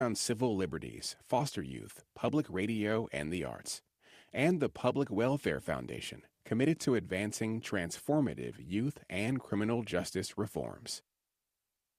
on civil liberties, foster youth, public radio, and the arts. And the Public Welfare Foundation, committed to advancing transformative youth and criminal justice reforms.